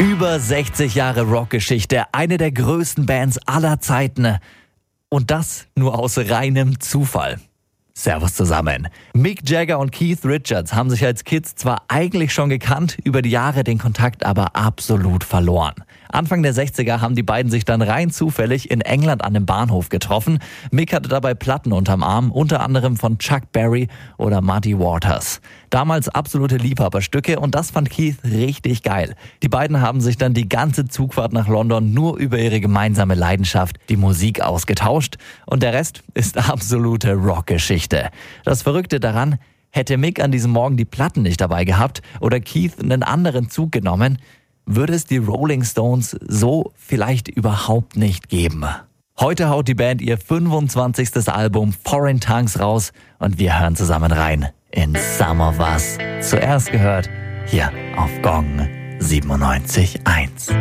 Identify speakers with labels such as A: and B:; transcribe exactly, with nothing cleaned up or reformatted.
A: Über sechzig Jahre Rockgeschichte, eine der größten Bands aller Zeiten. Und das nur aus reinem Zufall. Servus zusammen. Mick Jagger und Keith Richards haben sich als Kids zwar eigentlich schon gekannt, über die Jahre den Kontakt aber absolut verloren. Anfang der sechziger haben die beiden sich dann rein zufällig in England an einem Bahnhof getroffen. Mick hatte dabei Platten unterm Arm, unter anderem von Chuck Berry oder Muddy Waters. Damals absolute Liebhaberstücke und das fand Keith richtig geil. Die beiden haben sich dann die ganze Zugfahrt nach London nur über ihre gemeinsame Leidenschaft, die Musik, ausgetauscht und der Rest ist absolute Rockgeschichte. Das Verrückte daran, hätte Mick an diesem Morgen die Platten nicht dabei gehabt oder Keith einen anderen Zug genommen, würde es die Rolling Stones so vielleicht überhaupt nicht geben. Heute haut die Band ihr fünfundzwanzigstes Album Foreign Tongues raus und wir hören zusammen rein in Some of Us. Zuerst gehört hier auf Gong siebenundneunzig Komma eins.